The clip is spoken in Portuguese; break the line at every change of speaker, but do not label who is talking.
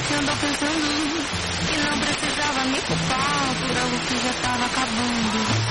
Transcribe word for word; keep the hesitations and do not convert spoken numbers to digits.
que andou pensando que não precisava me culpar por algo que já tava acabando.